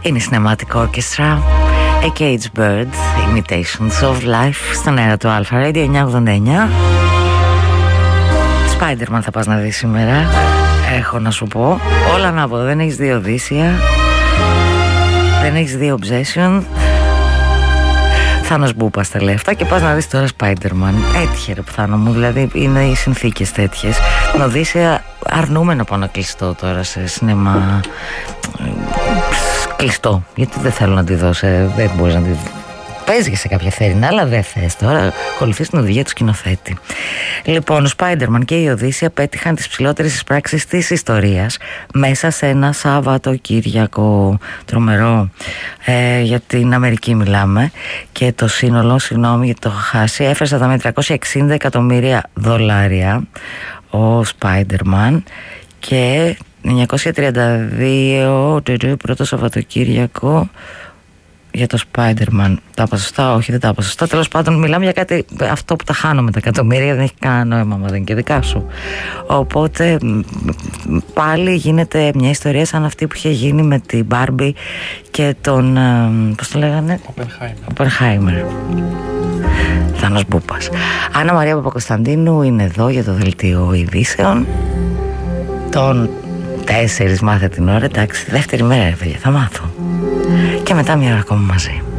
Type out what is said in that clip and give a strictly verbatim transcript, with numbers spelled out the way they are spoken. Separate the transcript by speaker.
Speaker 1: Είναι Cinematic Orchestra, A Caged Bird, Imitations of Life, στον αέρα του Alpha Radio εννιακόσια ογδόντα εννιά. Spider-Man θα πας να δεις σήμερα. Έχω να σου πω όλα να πω. Δεν έχεις δει Οδύσσια, δεν έχεις δει Obsession, Θάνος Μπούπας τα λέει αυτά και πας να δεις τώρα Spider-Man. Έτυχε ρε Θάνο μου, δηλαδή είναι οι συνθήκες τέτοιες. Την Οδύσσια αρνούμε να πάω να κλειστώ τώρα σε σινεμά κλειστό, γιατί δεν θέλω να τη δω σε, δεν μπορείς να τη δω. Παίζει σε κάποια θέρυνα, αλλά δεν θες τώρα. Ακολουθείς την οδηγία του σκηνοθέτη. Λοιπόν, ο Spider-Man και η Οδύσσια πέτυχαν τις ψηλότερες εισπράξεις της ιστορίας μέσα σε ένα Σαββατοκύριακο τρομερό. Ε, για την Αμερική μιλάμε. Και το σύνολο, συγγνώμη γιατί το έχω χάσει, έφερε τα με τριακόσια εξήντα εκατομμύρια δολάρια ο Spider-Man και εννιακόσια τριάντα δύο πρώτο Σαββατοκύριακο για το Spider-Man. Τα είπα σωστά, όχι δεν τα είπα σωστά. Τέλος πάντων μιλάμε για κάτι, αυτό που τα χάνω με τα εκατομμύρια δεν έχει κανένα νόημα, μα δεν είναι και δικά σου. Οπότε πάλι γίνεται μια ιστορία σαν αυτή που είχε γίνει με την Barbie και τον, πώς το λέγανε, Oppenheimer. Θάνος Μπούπας. Άννα Μαρία Παπακοσταντίνου είναι εδώ για το δελτίο ειδήσεων. Τον τέσσερις μάθε την ώρα, εντάξει, δεύτερη μέρα ρε παιδιά, θα μάθω. Και μετά μια ώρα ακόμα μαζί.